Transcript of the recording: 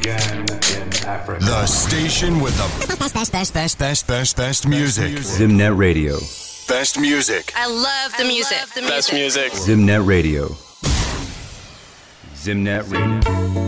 began in Africa. The station with the best music. Zimnet Radio. Best music. I love the music. Best music. Zimnet Radio. Zimnet Radio.